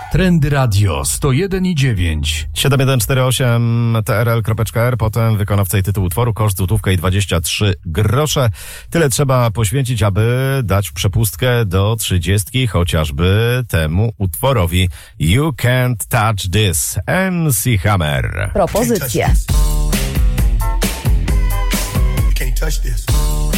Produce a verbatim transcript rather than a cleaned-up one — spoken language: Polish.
Trendy Radio sto jeden i dziewięć. siedem jeden cztery osiem T R L kropka R, potem wykonawca i tytuł utworu, koszt złotówka i dwadzieścia trzy grosze. Tyle trzeba poświęcić, aby dać przepustkę do trzydziestki, chociażby temu utworowi You Can't Touch This, M C Hammer. Propozycje. You can't touch this.